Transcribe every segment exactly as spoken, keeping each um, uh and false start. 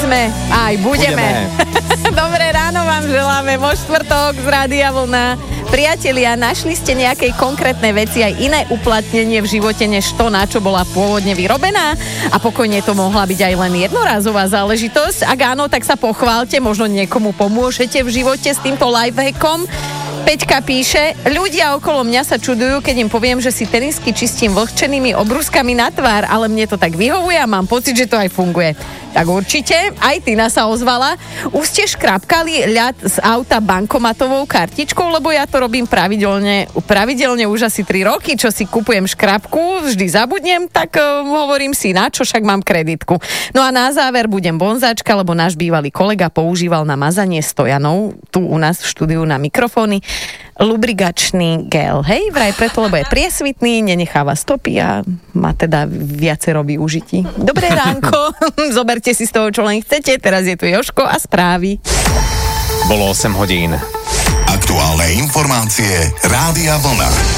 sme, aj budeme. budeme. Dobré ráno vám želáme vo štvrtok z Rádia Vlna. Priatelia, našli ste nejakej konkrétnej veci aj iné uplatnenie v živote, než to, na čo bola pôvodne vyrobená? A pokojne to mohla byť aj len jednorázová záležitosť. Ak áno, tak sa pochválte, možno niekomu pomôžete v živote s týmto lifehackom. Peťka píše, ľudia okolo mňa sa čudujú, keď im poviem, že si tenisky čistím vlhčenými obrúskami na tvár, ale mne to tak vyhovuje a mám pocit, že to aj funguje. Tak určite, aj Tina sa ozvala. Už ste škrapkali ľad z auta bankomatovou kartičkou, lebo ja to robím pravidelne, pravidelne už asi tri roky, čo si kupujem škrapku, vždy zabudnem, tak uh, hovorím si, na čo, však mám kreditku. No a na záver budem bonzáčka, lebo náš bývalý kolega používal na mazanie stojanov, tu u nás v štúdiu na mikrofóny, lubrigačný gel, hej, vraj preto, lebo je priesvitný, nenecháva stopy a má teda viacero využití. Dobré ránko, zoberte si z toho, čo len chcete, teraz je tu Jožko a správy. Bolo osem hodín. Aktuálne informácie Rádia Vlna.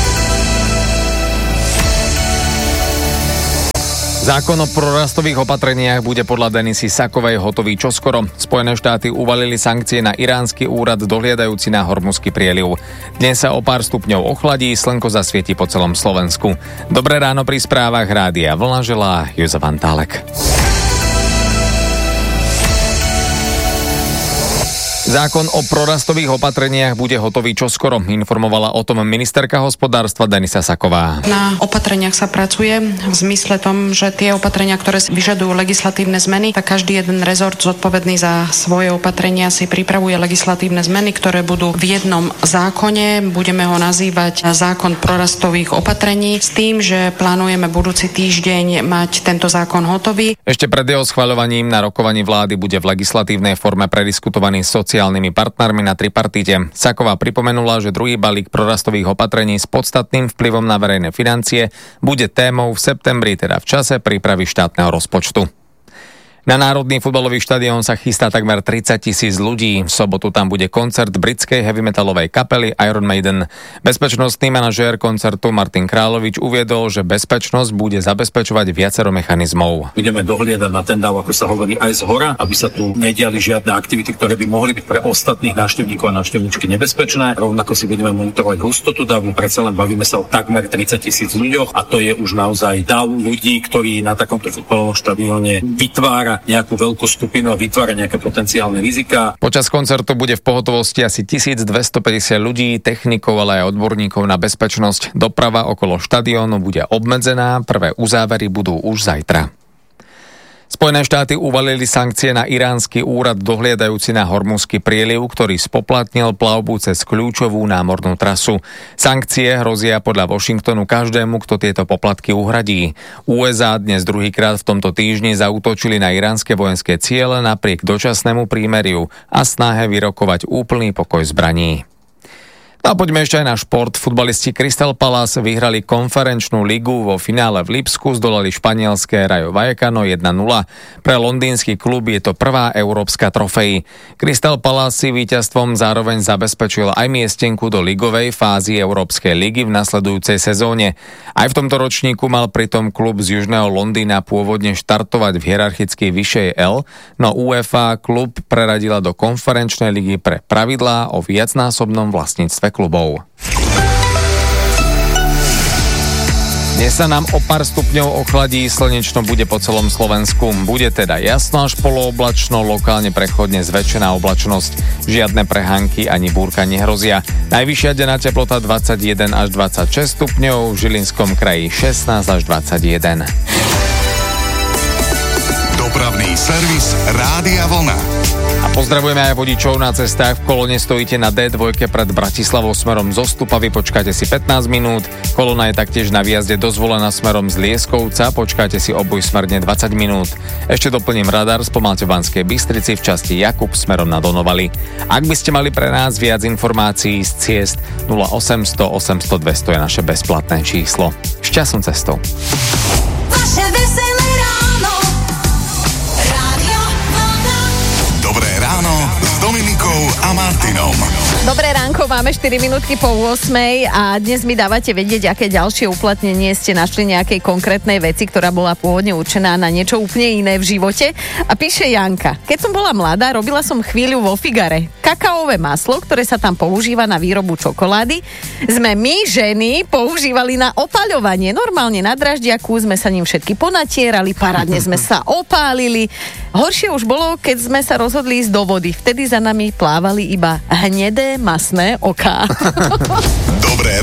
Zákon o prorastových opatreniach bude podľa Denisy Sakovej hotový čoskoro. Spojené štáty uvalili sankcie na iránsky úrad dohliadajúci na Hormuzský prieliv. Dnes sa o pár stupňov ochladí, slnko zasvieti po celom Slovensku. Dobré ráno pri správach Rádia Vlna želá Jozef Antálek. Zákon o prorastových opatreniach bude hotový čoskoro, informovala o tom ministerka hospodárstva Denisa Saková. Na opatreniach sa pracuje v zmysle tom, že tie opatrenia, ktoré vyžadujú legislatívne zmeny, tak každý jeden rezort zodpovedný za svoje opatrenia si pripravuje legislatívne zmeny, ktoré budú v jednom zákone. Budeme ho nazývať zákon prorastových opatrení s tým, že plánujeme budúci týždeň mať tento zákon hotový. Ešte pred jeho schvaľovaním na rokovaní vlády bude v legislatívnej forme prediskutovaný sociálny sociálnymi partnermi na tripartite. Saková pripomenula, že druhý balík prorastových opatrení s podstatným vplyvom na verejné financie bude témou v septembri, teda v čase prípravy štátneho rozpočtu. Na Národný futbalový štadión sa chystá takmer tridsať tisíc ľudí. V sobotu tam bude koncert britskej heavy metalovej kapely Iron Maiden. Bezpečnostný manažér koncertu Martin Královič uviedol, že bezpečnosť bude zabezpečovať viacero mechanizmov. Budeme dohliadať na ten dáv, ako sa hovorí, aj zhora, aby sa tu nediali žiadne aktivity, ktoré by mohli byť pre ostatných návštevníkov a návštevníčky nebezpečné. Rovnako si budeme monitorovať hustotu davu, predsa len bavíme sa o takmer tridsať tisíc ľuďoch a to je už naozaj dav ľudí, ktorí na takomto futbalovom štadióne vytvára nejakú veľkú skupinu a vytvára nejaké potenciálne rizika. Počas koncertu bude v pohotovosti asi tisícdvestopäťdesiat ľudí, technikov, ale aj odborníkov na bezpečnosť. Doprava okolo štadiónu bude obmedzená, prvé uzávery budú už zajtra. Spojené štáty uvalili sankcie na iránsky úrad dohliadajúci na Hormuzský prieliv, ktorý spoplatnil plavbu cez kľúčovú námornú trasu. Sankcie hrozia podľa Washingtonu každému, kto tieto poplatky uhradí. ú es á dnes druhýkrát v tomto týždni zaútočili na iránske vojenské ciele napriek dočasnému prímeriu a snahe vyrokovať úplný pokoj zbraní. A poďme ešte aj na šport. Futbalisti Crystal Palace vyhrali konferenčnú ligu, vo finále v Lipsku zdolali španielské Rayo Vallecano jeden nula. Pre londýnsky klub je to prvá európska trofej. Crystal Palace si víťazstvom zároveň zabezpečil aj miestenku do ligovej fázy Európskej ligy v nasledujúcej sezóne. Aj v tomto ročníku mal pritom klub z južného Londýna pôvodne štartovať v hierarchicky vyššej L, no UEFA klub preradila do konferenčnej ligy pre pravidlá o viacnásobnom vlastníctve klubov. Dnes sa nám o pár stupňov ochladí, slnečno bude po celom Slovensku. Bude teda jasno až polooblačno, lokálne prechodne zväčšená oblačnosť. Žiadne prehánky ani búrka nehrozia. Najvyššia denná teplota dvadsaťjeden až dvadsaťšesť stupňov, v Žilinskom kraji šestnásť až dvadsaťjeden. Dopravný servis Rádia Vlna. A pozdravujeme aj vodičov na cestách. V kolóne stojíte na dé dva pred Bratislavou smerom zo Stupavy, počkáte si pätnásť minút. Kolóna je taktiež na výjazde dozvolená smerom z Lieskovca, počkáte si obojsmerne dvadsať minút. Ešte doplním radar, spomalte v Banskej Bystrici v časti Jakub smerom na Donovali. Ak by ste mali pre nás viac informácií z ciest, nula osemsto osemsto dvesto je naše bezplatné číslo. Šťastnú cestou. Dobré ráno s Dominikou a Martinom. Dobré ránko, máme štyri minútky po ôsmej a dnes mi dávate vedieť, aké ďalšie uplatnenie ste našli nejakej konkrétnej veci, ktorá bola pôvodne určená na niečo úplne iné v živote. A píše Janka, keď som bola mladá, robila som chvíľu vo Figare. Kakaové maslo, ktoré sa tam používa na výrobu čokolády, sme my, ženy, používali na opaľovanie. Normálne na draždiaku sme sa ním všetky ponatierali, parádne sme sa opálili. Horšie už bolo, keď sme sa rozhodli ísť do vody. Vtedy za nami plávali iba hnedé masné oká. Dobré